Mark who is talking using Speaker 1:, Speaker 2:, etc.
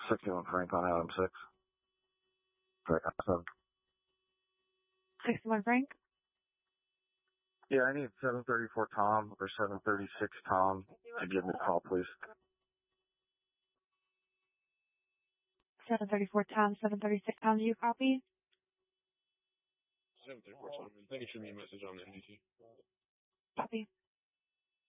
Speaker 1: 61 Frank on Adam 6. Frank on 7.
Speaker 2: 61 Frank?
Speaker 1: Yeah, I need 734 Tom or 736 Tom to give me a call, please.
Speaker 2: 734 Tom, 736 Tom, do you copy?
Speaker 3: 734 Tom. Thank you for me a message on the NDT.
Speaker 2: Copy.